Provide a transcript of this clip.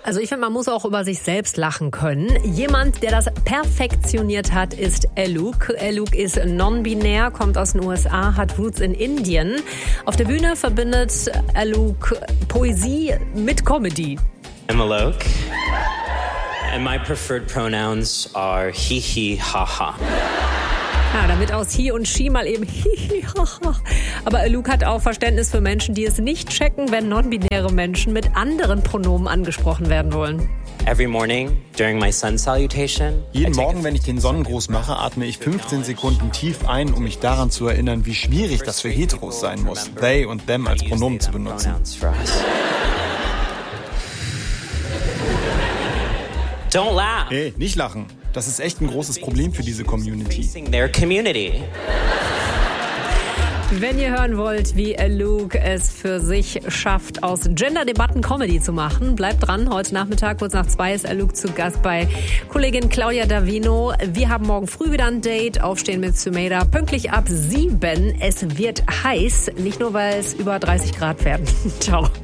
Also ich finde, man muss auch über sich selbst lachen können. Jemand, der das perfektioniert hat, ist Alok. Alok ist non-binär, kommt aus den USA, hat Roots in Indien. Auf der Bühne verbindet Alok Poesie mit Comedy. I'm Alok. And my preferred pronouns are he, he, ha, ha. Ja, damit aus he und she mal eben hi, hi, ha, ha. Aber Alok hat auch Verständnis für Menschen, die es nicht checken, wenn non-binäre Menschen mit anderen Pronomen angesprochen werden wollen. Every morning during my sun salutation. Jeden Morgen, wenn ich den Sonnengruß mache, atme ich 15 Sekunden tief ein, um mich daran zu erinnern, wie schwierig das für Heteros sein muss, they und them als Pronomen zu benutzen. Don't laugh. Hey, nicht lachen. Das ist echt ein großes Problem für diese Community. Wenn ihr hören wollt, wie Alok es für sich schafft, aus Gender-Debatten Comedy zu machen, bleibt dran. Heute Nachmittag, kurz nach 2, ist Alok zu Gast bei Kollegin Claudia Davino. Wir haben morgen früh wieder ein Date. Aufstehen mit Sumeda. Pünktlich ab 7. Es wird heiß. Nicht nur, weil es über 30 Grad werden. Ciao.